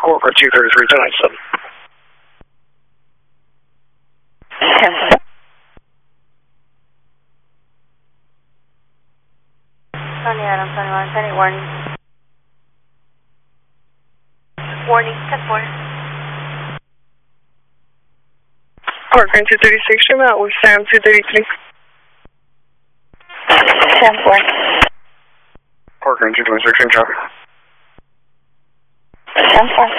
Corcoran 233, 1097. Tony Adam, 21, Penny, warning. Warning, 10-4. Corcoran 236, you're out with Sam 233. 10-4. Corcoran 226, same traffic. 10-4.